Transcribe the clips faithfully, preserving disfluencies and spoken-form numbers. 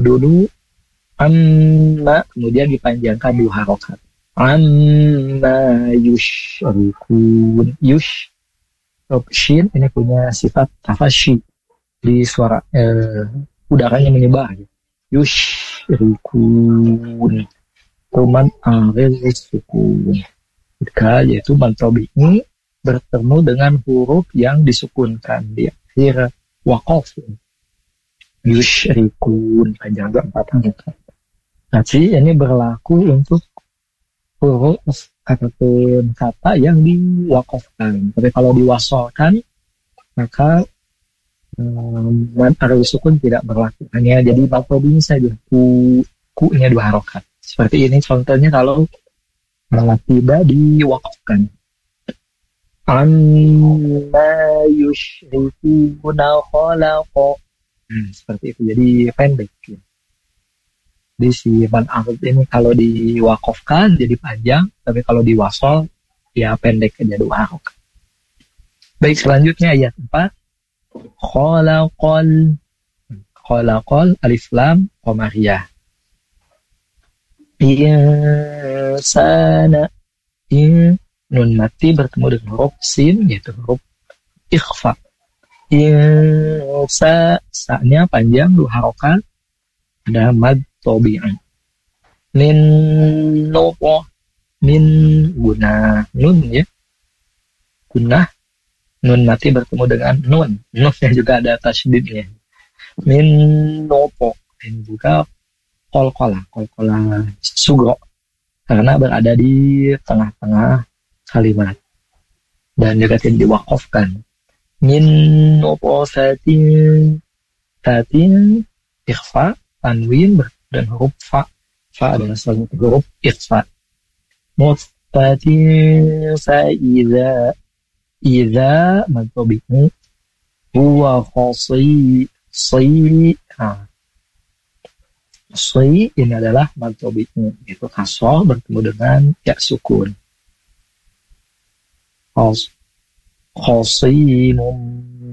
dulu, amma, kemudian dipanjangkan dua harokat. Amma yushrikun. Yush, shin ini punya sifat tafashi di suara eh, udaranya menyebar. Yushrikun. Kuman aghil sukun. Jika yaitu mantobi ini bertemu dengan huruf yang disukunkan di akhir waqaf. Yushrikun panjang empat harokat. Tapi ini berlaku untuk huruf ataupun kata yang diwakafkan. Tapi kalau diwasolkan, maka um, arus sukun tidak berlaku. Hanya jadi makrobinya saja. Ku, ku-nya dua harokat. Seperti ini contohnya kalau malah tidak diwakafkan. Amma yushrikuna khalaqa. Hmm, seperti itu. Jadi pendek. Ya. Di si man arud ini kalau diwakafkan jadi panjang, tapi kalau diwasol ya pendek aja dua harokat. Baik, selanjutnya ayat empat. Khalaqal Khalaqal alif lam qamariyah. Insana in nun mati bertemu dengan huruf sin yaitu huruf ikhfa. Insa sa-nya panjang dua harokat. Ada mad tabi'i. Min nuqah min guna nun ya. Guna nun mati bertemu dengan nun. Nunnya juga ada tasydidnya. Min nuqah. Ini juga qalqalah, qalqalah sugro. Karena berada di tengah-tengah kalimat. Dan juga tidak diwakafkan. Min nuqafatin fatin ikhfa tanwin dan huruf fa. Fa adalah salah satu huruf ikhfa. Mutfatin fa'iza iza madzobi'u huwa khasi si ha. Si ini adalah madzobi'u, itu kasroh bertemu dengan ya sukun. Khas khasinum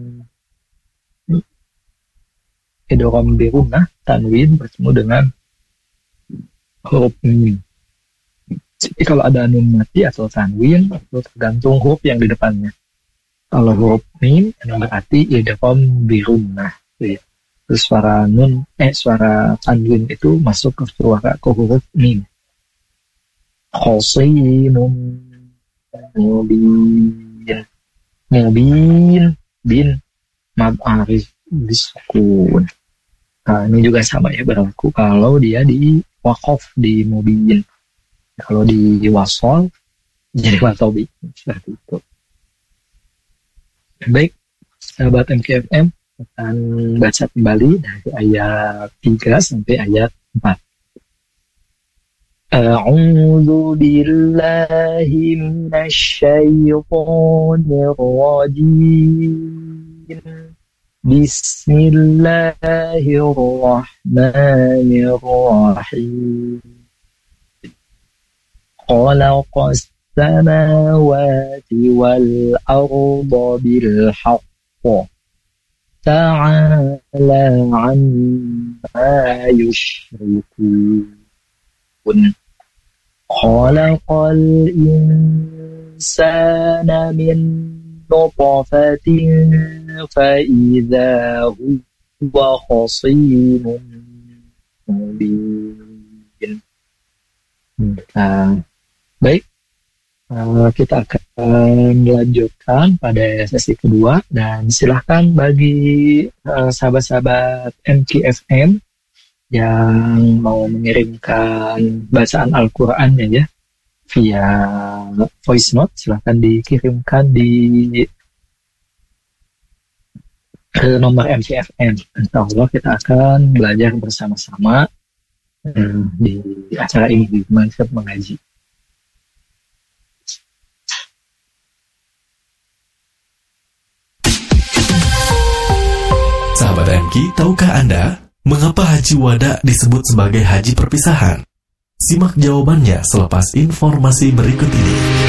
idgham bi gunnah tanwin bertemu dengan huruf mim. Jadi kalau ada nun mati atau tanwin itu tergantung huruf yang di depannya. Kalau huruf mim ini berarti idgham bi gunnah. Terus suara nun eh suara tanwin itu masuk ke suara ke huruf mim. Khasinum mubin mubin bin mad arif disukun. Nah, ini juga sama ya berlaku kalau dia di waqaf di mubin. Kalau di wasol jadi matobi seperti itu. Baik, sahabat M K F M akan baca kembali dari ayat tiga sampai ayat empat. A'udzu billahi minasy syaithanir rajim. Bismillahirrahmanirrahim. Khalaqas samawati wal arda bil haqq. Ta'ala 'amma yushrikun. Khalaqal insana min nutfatin fa'idha huwa khasimun mubin. Nah, baik, uh, kita akan melanjutkan pada sesi kedua dan silahkan bagi uh, sahabat-sahabat M K F M yang mau mengirimkan bacaan Al-Qur'annya ya via voice note, silahkan dikirimkan di ke nomor M K F M. Insya Allah kita akan belajar bersama-sama hmm, di acara ini di Mantap Mengaji. Sahabat M K, tahukah Anda mengapa Haji Wada disebut sebagai haji perpisahan? Simak jawabannya selepas informasi berikut ini.